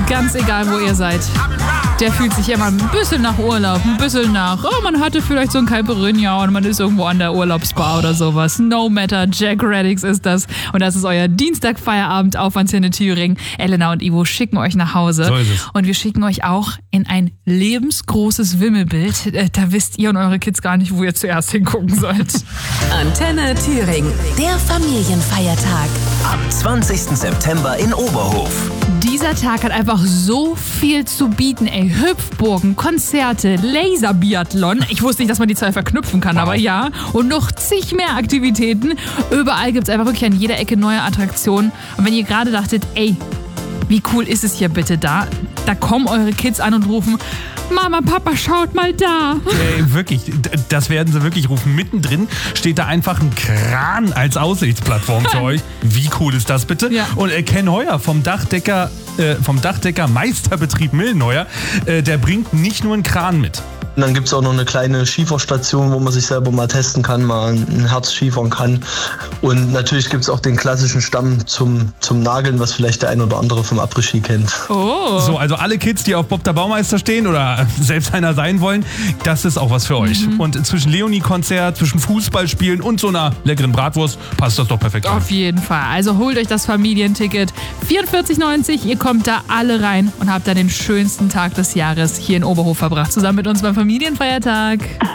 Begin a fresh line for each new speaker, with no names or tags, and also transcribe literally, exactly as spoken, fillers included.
Ganz egal, wo ihr seid. Der fühlt sich immer ein bisschen nach Urlaub, ein bisschen nach, oh, man hatte vielleicht so ein Caipirinha und man ist irgendwo an der Urlaubsbar oder sowas. No matter, Jack Reddix ist das. Und das ist euer Dienstagfeierabend auf Antenne Thüringen. Elena und Ivo schicken euch nach Hause.
So ist es.
Und wir schicken euch auch in ein lebensgroßes Wimmelbild. Da wisst ihr und eure Kids gar nicht, wo ihr zuerst hingucken sollt.
Antenne Thüringen, der Familienfeiertag.
Am zwanzigsten September in Oberhof.
Dieser Tag hat einfach so viel zu bieten, ey. Hüpfburgen, Konzerte, Laserbiathlon. Ich wusste nicht, dass man die zwei verknüpfen kann, wow. aber ja. Und noch zig mehr Aktivitäten. Überall gibt es einfach wirklich an jeder Ecke neue Attraktionen. Und wenn ihr gerade dachtet, ey, wie cool ist es hier bitte da? Da kommen eure Kids an und rufen, Mama, Papa, schaut mal da.
Ey, wirklich, das werden sie wirklich rufen. Mittendrin steht da einfach ein Kran als Aussichtsplattform für euch. Wie cool ist das bitte?
Ja.
Und äh, Ken Heuer vom Dachdecker, äh, vom Dachdecker Meisterbetrieb Millenheuer, äh, der bringt nicht nur einen Kran mit.
Und dann gibt es auch noch eine kleine Schieferstation, wo man sich selber mal testen kann, mal ein Herz schiefern kann. Und natürlich gibt es auch den klassischen Stamm zum, zum Nageln, was vielleicht der ein oder andere vom Après-Ski kennt.
Oh.
So, also alle Kids, die auf Bob der Baumeister stehen oder selbst einer sein wollen, das ist auch was für euch.
Mhm.
Und zwischen Leonie-Konzert, zwischen Fußballspielen und so einer leckeren Bratwurst passt das doch perfekt an.
Auf jeden Fall. Also holt euch das Familienticket. vierundvierzig neunzig, ihr kommt da alle rein und habt dann den schönsten Tag des Jahres hier in Oberhof verbracht. Zusammen mit uns beim Familienfeiertag.